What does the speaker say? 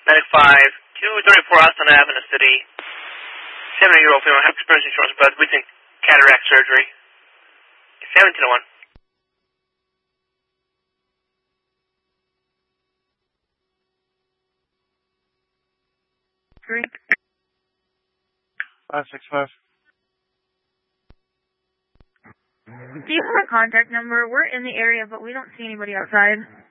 234 Austin Ave in the city. 70-year-old female, have experienced insurance, but we think cataract surgery. 1701. Three. 565. Do you have a contact number? We're in the area, but we don't see anybody outside.